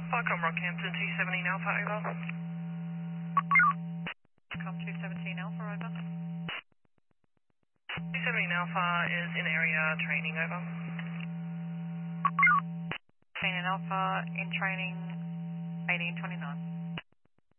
Welcome, Rockhampton 217 Alpha, over. Come 217 Alpha, over. 217 Alpha is in area training, over. Training Alpha, in training 1829.